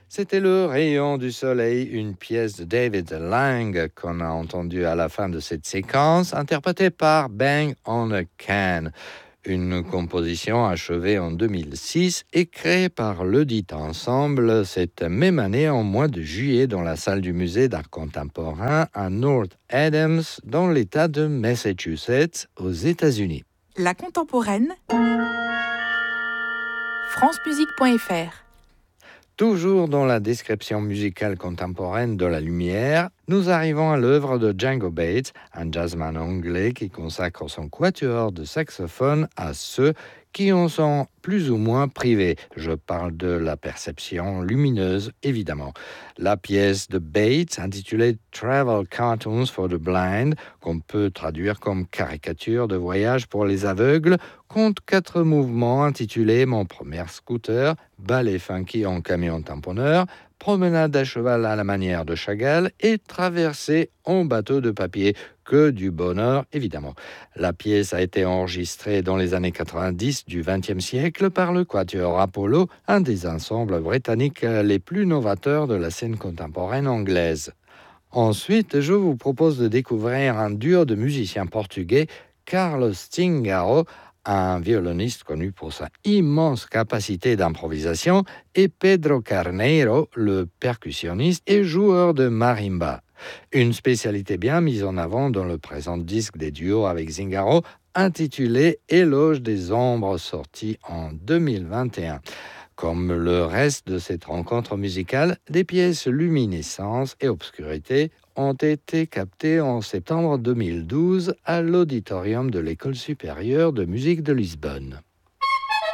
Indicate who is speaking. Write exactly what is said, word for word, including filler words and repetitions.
Speaker 1: C'était Le Rayon du Soleil, une pièce de David Lang qu'on a entendue à la fin de cette séquence, interprétée par Bang on a Can, une composition achevée en deux mille six et créée par le dit ensemble cette même année en mois de juillet dans la salle du musée d'art contemporain à North Adams, dans l'État de Massachusetts, aux États-Unis.
Speaker 2: La contemporaine, france musique point f r.
Speaker 1: Toujours dans la description musicale contemporaine de la lumière, nous arrivons à l'œuvre de Django Bates, un jazzman anglais qui consacre son quatuor de saxophone à ceux qui en sont plus ou moins privés. Je parle de la perception lumineuse, évidemment. La pièce de Bates, intitulée Travel Cartoons for the Blind, qu'on peut traduire comme caricature de voyage pour les aveugles, compte quatre mouvements intitulés Mon premier scooter, ballet funky en camion tamponneur, promenade à cheval à la manière de Chagall et traversée en bateau de papier. Que du bonheur, évidemment. La pièce a été enregistrée dans les années quatre-vingt-dix du vingtième siècle par le Quatuor Apollo, un des ensembles britanniques les plus novateurs de la scène contemporaine anglaise. Ensuite, je vous propose de découvrir un duo de musiciens portugais, Carlos Zingaro, un violoniste connu pour sa immense capacité d'improvisation, et Pedro Carneiro, le percussionniste et joueur de marimba. Une spécialité bien mise en avant dans le présent disque des duos avec Zingaro, intitulé Éloge des ombres, sorti en deux mille vingt et un. Comme le reste de cette rencontre musicale, des pièces luminescence et obscurité ont été captées en septembre deux mille douze à l'auditorium de l'École supérieure de musique de Lisbonne.